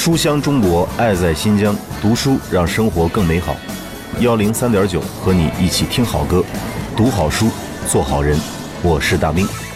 书香中国，爱在新疆，读书让生活更美好。103.9和你一起听好歌，读好书，做好人。我是大兵。